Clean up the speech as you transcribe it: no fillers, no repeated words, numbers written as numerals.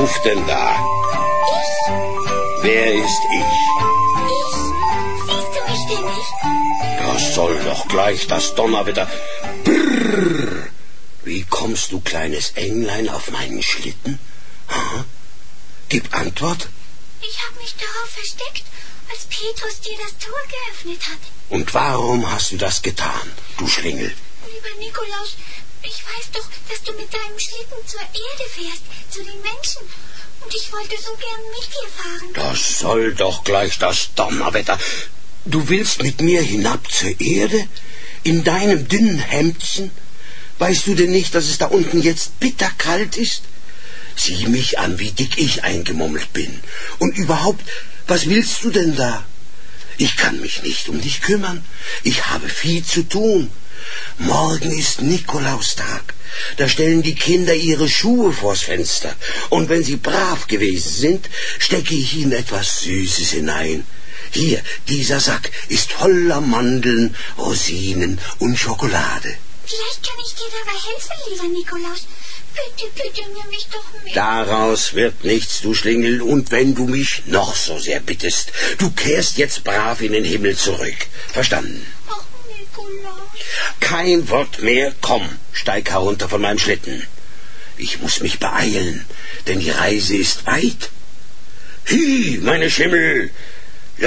ruft denn da? Ich? Wer ist ich? Ich? Siehst du mich denn nicht? Das soll doch gleich das Donnerwetter. Brrr. Wie kommst du, kleines Englein, auf meinen Schlitten? Ha? Gib Antwort. Ich habe mich darauf versteckt, als Petrus dir das Tor geöffnet hat. Und warum hast du das getan, du Schlingel? Lieber Nikolaus, ich weiß doch, dass du mit deinem Schlitten zur Erde fährst, zu den Menschen. Und ich wollte so gern mit dir fahren. Das soll doch gleich das Donnerwetter. Du willst mit mir hinab zur Erde? In deinem dünnen Hemdchen? Weißt du denn nicht, dass es da unten jetzt bitterkalt ist? Sieh mich an, wie dick ich eingemummelt bin. Und überhaupt, was willst du denn da? Ich kann mich nicht um dich kümmern. Ich habe viel zu tun. Morgen ist Nikolaustag. Da stellen die Kinder ihre Schuhe vors Fenster. Und wenn sie brav gewesen sind, stecke ich ihnen etwas Süßes hinein. Hier, dieser Sack ist voller Mandeln, Rosinen und Schokolade. Vielleicht kann ich dir dabei helfen, lieber Nikolaus. Bitte, bitte, nimm mich doch mit. Daraus wird nichts, du Schlingel, und wenn du mich noch so sehr bittest, du kehrst jetzt brav in den Himmel zurück. Verstanden? Ach, Nikolaus. Kein Wort mehr, komm, steig herunter von meinem Schlitten. Ich muss mich beeilen, denn die Reise ist weit. Hi, meine Schimmel,